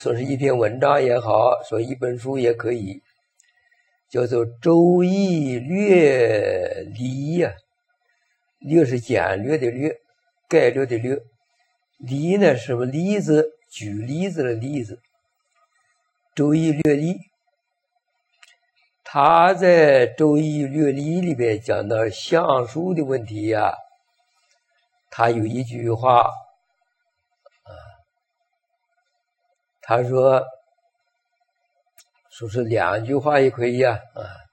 说是一篇文章也好，说一本书也可以，叫做《周易略离》呀。略是简略的略，概略的略。离呢是什么？例子，举例子的例子。周易略离，他在周易略离里边讲到相术的问题呀，他有一句话他说是两句话也可以呀